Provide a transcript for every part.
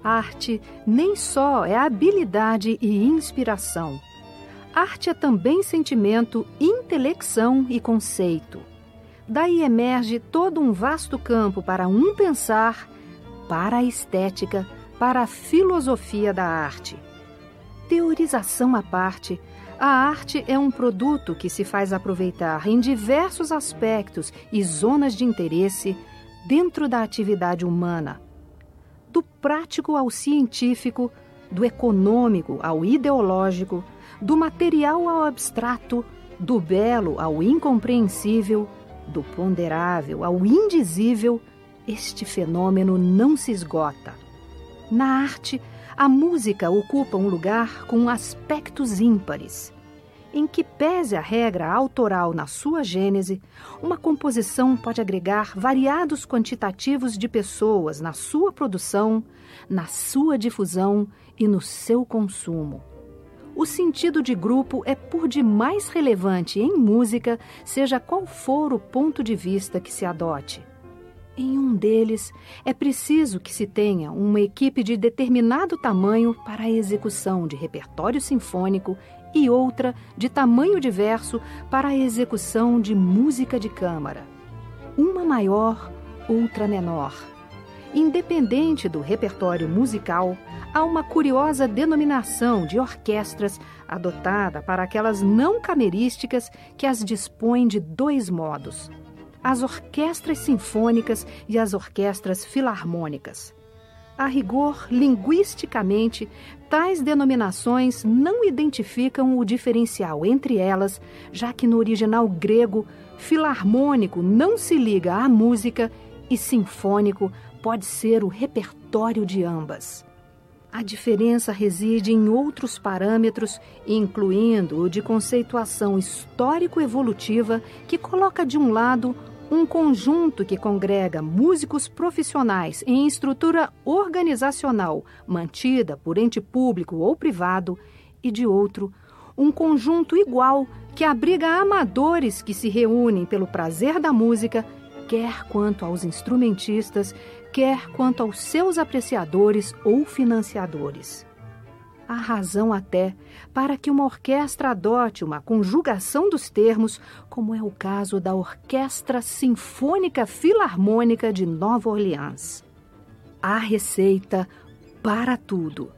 Arte nem só é habilidade e inspiração. Arte é também sentimento, intelecção e conceito. Daí emerge todo um vasto campo para um pensar, para a estética, para a filosofia da arte. Teorização à parte, a arte é um produto que se faz aproveitar em diversos aspectos e zonas de interesse dentro da atividade humana. Do prático ao científico, do econômico ao ideológico, do material ao abstrato, do belo ao incompreensível, do ponderável ao indizível, este fenômeno não se esgota. Na arte, a música ocupa um lugar com aspectos ímpares. Em que pese a regra autoral na sua gênese, uma composição pode agregar variados quantitativos de pessoas na sua produção, na sua difusão e no seu consumo. O sentido de grupo é por demais relevante em música, seja qual for o ponto de vista que se adote. Em um deles, é preciso que se tenha uma equipe de determinado tamanho para a execução de repertório sinfônico e outra de tamanho diverso para a execução de música de câmara. Uma maior, outra menor. Independente do repertório musical, há uma curiosa denominação de orquestras adotada para aquelas não camerísticas que as dispõem de dois modos: as orquestras sinfônicas e as orquestras filarmônicas. A rigor, linguisticamente, tais denominações não identificam o diferencial entre elas, já que no original grego, filarmônico não se liga à música e sinfônico pode ser o repertório de ambas. A diferença reside em outros parâmetros, incluindo o de conceituação histórico-evolutiva, que coloca de um lado um conjunto que congrega músicos profissionais em estrutura organizacional mantida por ente público ou privado, e de outro, um conjunto igual que abriga amadores que se reúnem pelo prazer da música, quer quanto aos instrumentistas, quer quanto aos seus apreciadores ou financiadores. Há razão até para que uma orquestra adote uma conjugação dos termos, como é o caso da Orquestra Sinfônica Filarmônica de Nova Orleans. Há receita para tudo.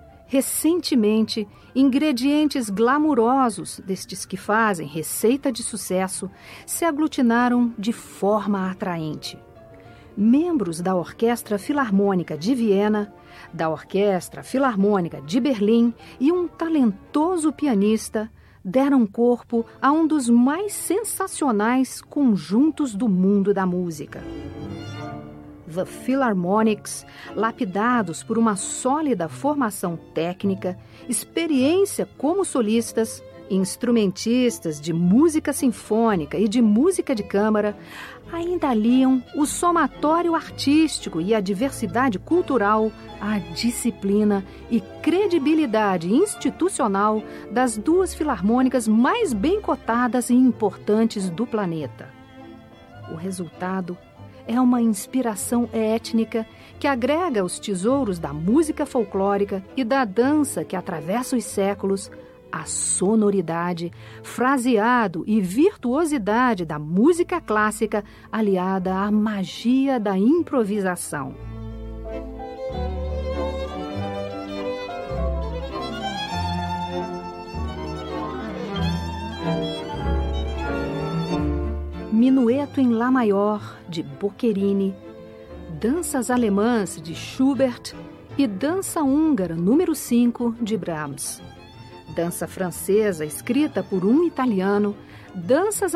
Recentemente, ingredientes glamurosos destes que fazem receita de sucesso se aglutinaram de forma atraente. Membros da Orquestra Filarmônica de Viena, da Orquestra Filarmônica de Berlim e um talentoso pianista deram corpo a um dos mais sensacionais conjuntos do mundo da música. The Philharmonics, lapidados por uma sólida formação técnica, experiência como solistas, instrumentistas de música sinfônica e de música de câmara, ainda aliam o somatório artístico e a diversidade cultural, a disciplina e credibilidade institucional das duas filarmônicas mais bem cotadas e importantes do planeta. O resultado é uma inspiração étnica que agrega os tesouros da música folclórica e da dança que atravessa os séculos, a sonoridade, fraseado e virtuosidade da música clássica aliada à magia da improvisação. Minueto em Lá maior, de Boccherini, danças alemãs de Schubert e dança húngara número 5 de Brahms. Dança francesa escrita por um italiano, danças